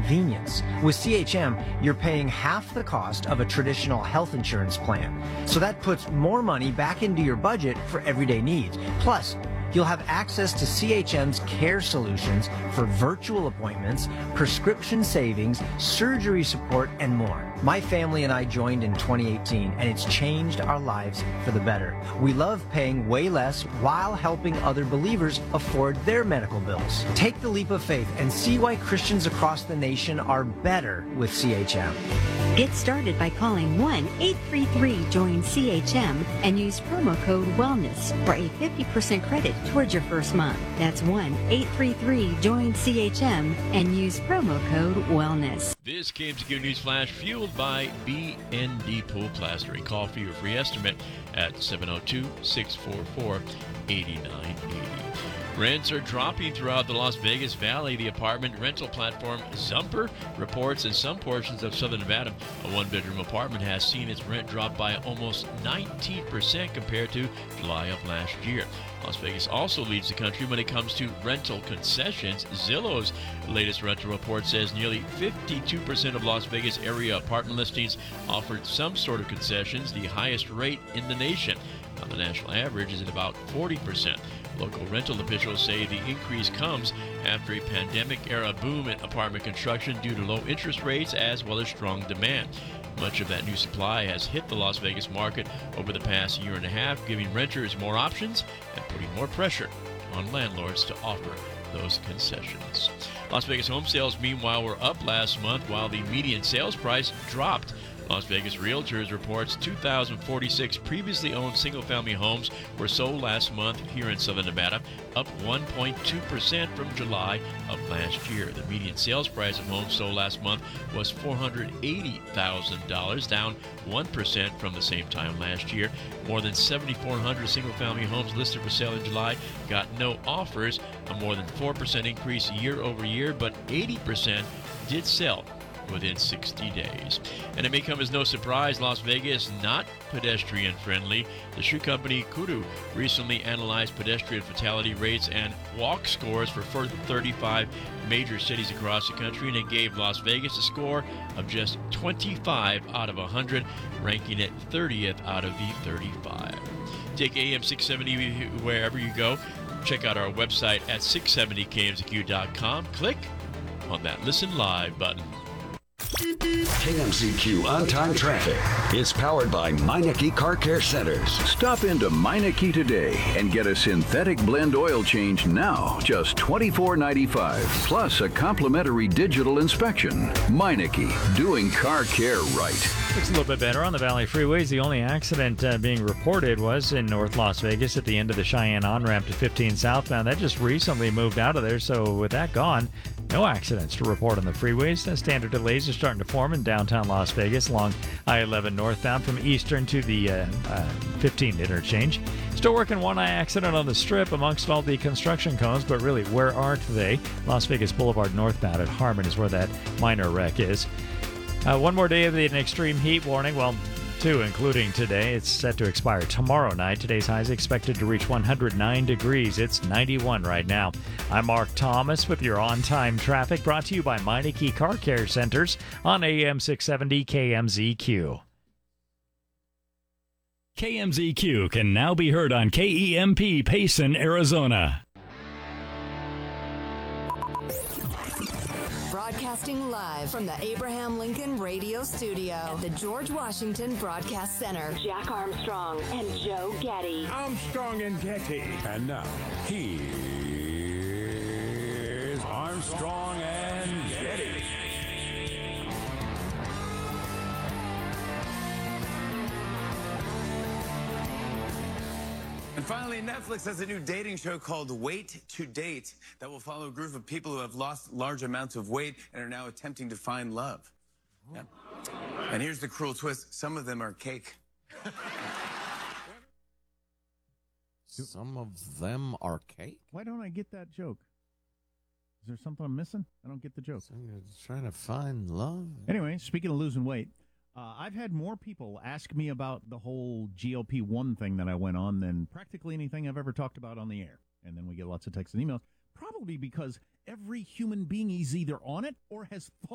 convenience. With CHM, you're paying half the cost of a traditional health insurance plan. So that puts more money back into your budget for everyday needs. Plus, you'll have access to CHM's care solutions for virtual appointments, prescription savings, surgery support, and more. My family and I joined in 2018, and it's changed our lives for the better. We love paying way less while helping other believers afford their medical bills. Take the leap of faith and see why Christians across the nation are better with CHM. Get started by calling 1-833-JOIN-CHM and use promo code WELLNESS for a 50% credit towards your first month. That's 1-833-JOIN-CHM and use promo code WELLNESS. This KMZQ News Flash fueled by BND Pool Plastering. Call for your free estimate at 702-644-8980. Rents are dropping throughout the Las Vegas Valley. The apartment rental platform Zumper reports in some portions of southern Nevada, a one-bedroom apartment has seen its rent drop by almost 19% compared to July of last year. Las Vegas also leads the country when it comes to rental concessions. Zillow's latest rental report says nearly 52% of Las Vegas area apartment listings offered some sort of concessions, the highest rate in the nation. Now, the national average is at about 40%. Local rental officials say the increase comes after a pandemic-era boom in apartment construction due to low interest rates as well as strong demand. Much of that new supply has hit the Las Vegas market over the past year and a half, giving renters more options and putting more pressure on landlords to offer those concessions. Las Vegas home sales, meanwhile, were up last month while the median sales price dropped. Las Vegas Realtors reports 2,046 previously owned single-family homes were sold last month here in southern Nevada, up 1.2% from July of last year. The median sales price of homes sold last month was $480,000, down 1% from the same time last year. More than 7,400 single-family homes listed for sale in July got no offers, a more than 4% increase year over year, but 80% did sell within 60 days. And it may come as no surprise, Las Vegas not pedestrian friendly. The shoe company Kudu recently analyzed pedestrian fatality rates and walk scores for 35 major cities across the country, and it gave Las Vegas a score of just 25 out of 100, ranking it 30th out of the 35. Take AM 670 wherever you go. Check out our website at 670kmzq.com. Click on that Listen Live button. KMZQ on-time traffic is powered by Meineke Car Care Centers. Stop into Meineke today and get a synthetic blend oil change now, just $24.95, plus a complimentary digital inspection. Meineke, doing car care right. Looks a little bit better on the Valley freeways. The only accident being reported was in North Las Vegas at the end of the Cheyenne on-ramp to 15 southbound. That just recently moved out of there, so with that gone, no accidents to report on the freeways. Standard delays are starting to form in downtown Las Vegas along I-11 northbound from Eastern to the 15 interchange. Still working one-eye accident on the Strip amongst all the construction cones, but really, where aren't they? Las Vegas Boulevard northbound at Harmon is where that minor wreck is. One more day of an extreme heat warning. Well, two, including today. It's set to expire tomorrow night. Today's high is expected to reach 109 degrees. It's 91 right now. I'm Mark Thomas with your on-time traffic, brought to you by Meineke Car Care Centers on AM 670 KMZQ. KMZQ can now be heard on KEMP Payson, Arizona. Broadcasting live from the Abraham Lincoln Radio Studio at the George Washington Broadcast Center. Jack Armstrong and Joe Getty. Armstrong and Getty. And now, here's Armstrong and Getty. And finally, Netflix has a new dating show called Wait to Date that will follow a group of people who have lost large amounts of weight and are now attempting to find love. Yeah. And here's the cruel twist. Some of them are cake. Some of them are cake? Why don't I get that joke? Is there something I'm missing? I don't get the joke. So you're trying to find love? Anyway, speaking of losing weight, I've had more people ask me about the whole GLP-1 thing that I went on than practically anything I've ever talked about on the air. And then we get lots of texts and emails, probably because every human being is either on it or has thought